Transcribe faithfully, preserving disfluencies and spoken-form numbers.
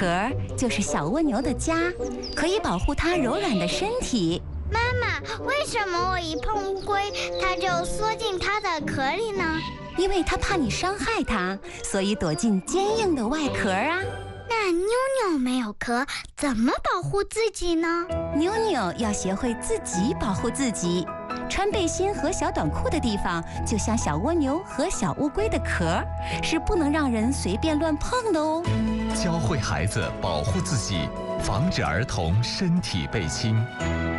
壳就是小蜗牛的家，可以保护它柔软的身体。 妈妈，为什么我一碰龟，它就缩进它的壳里呢？ 因为它怕你伤害它，所以躲进坚硬的外壳啊。 那妞妞没有壳，怎么保护自己呢？ 妞妞要学会自己保护自己。穿背心和小短裤的地方，就像小蜗牛和小乌龟的壳，是不能让人随便乱碰的哦。 教会孩子保护自己，防止儿童身体被侵。